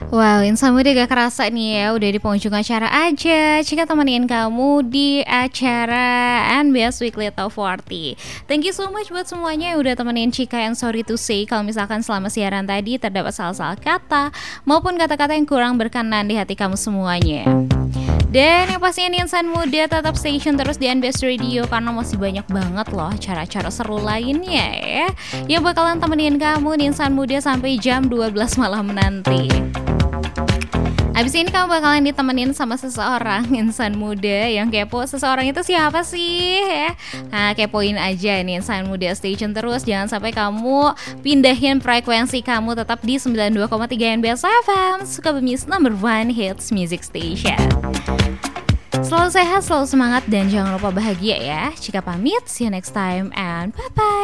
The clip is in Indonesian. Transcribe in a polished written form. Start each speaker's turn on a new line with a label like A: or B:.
A: Wow, insan muda gak kerasa nih ya, udah di penghujung acara aja. Cika temenin kamu di acara NBS Weekly Top 40. Thank you so much buat semuanya yang udah temenin Cika yang sorry to say kalau misalkan selama siaran tadi terdapat salah-salah kata maupun kata-kata yang kurang berkenan di hati kamu semuanya. Dan yang pastinya nih insan muda tetap station terus di NBS Radio karena masih banyak banget loh acara-acara seru lainnya ya yang bakalan temenin kamu nih insan muda sampai jam 12 malam nanti. Abis ini kamu bakalan ditemenin sama seseorang insan muda yang kepo. Seseorang itu siapa sih ya? Nah, kepoin aja nih insan muda station terus. Jangan sampai kamu pindahin frekuensi kamu, tetap di 92,3 NBS FM Sukabumi's number one hits music station. Selalu sehat, selalu semangat, dan jangan lupa bahagia ya. Cika pamit, see you next time and bye-bye.